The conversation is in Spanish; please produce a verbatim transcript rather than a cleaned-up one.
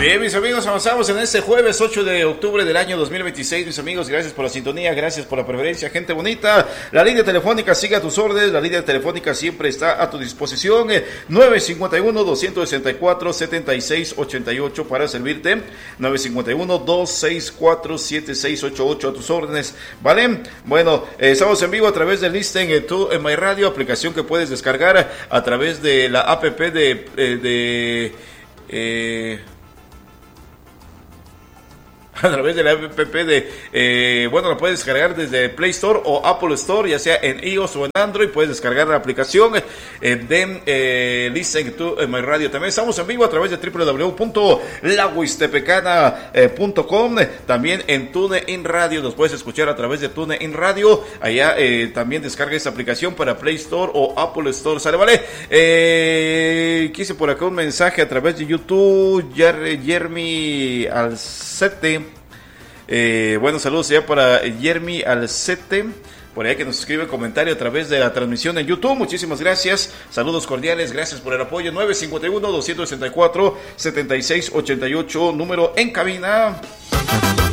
Bien, mis amigos, avanzamos en este jueves ocho de octubre del año dos mil veintiséis. Mis amigos, gracias por la sintonía, gracias por la preferencia, gente bonita. La línea telefónica sigue a tus órdenes, la línea telefónica siempre está a tu disposición. nueve cinco uno, dos seis cuatro, siete seis ocho ocho para servirte. nueve cinco uno, dos seis cuatro, siete seis ocho ocho a tus órdenes, ¿vale? Bueno, eh, estamos en vivo a través del Listen en tu en My Radio, aplicación que puedes descargar a través de la app de... Eh, de eh, a través de la app de, eh, bueno, la puedes descargar desde Play Store o Apple Store, ya sea en iOS o en Android. Puedes descargar la aplicación eh, de eh, Listen to My Radio. También estamos en vivo a través de doble u doble u doble u punto la huistepecana punto com. También en TuneIn Radio, nos puedes escuchar a través de TuneIn Radio. Allá eh, también descarga esta aplicación para Play Store o Apple Store. ¿Sale, vale? Eh, quise por acá un mensaje a través de YouTube. Jeremy Alcete. Eh, bueno, saludos ya para Jeremy Alcete, por ahí que nos escribe comentario a través de la transmisión en YouTube. Muchísimas gracias, saludos cordiales, gracias por el apoyo. Nueve cinco uno, dos seis cuatro, siete seis ocho ocho, número en cabina.